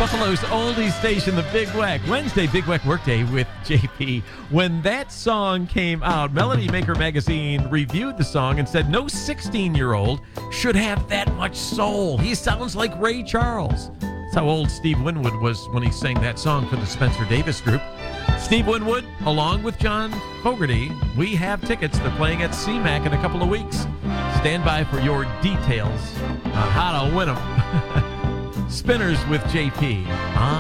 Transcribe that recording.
Buffalo's oldies station, the Big Weck. Wednesday, Big Weck Workday with JP. When that song came out, Melody Maker magazine reviewed the song and said no 16-year-old should have that much soul. He sounds like Ray Charles. That's how old Steve Winwood was when he sang that song for the Spencer Davis Group. Steve Winwood, along with John Fogerty, we have tickets. They're playing at CMAC in a couple of weeks. Stand by for your details on how to win them. Spinners with JP on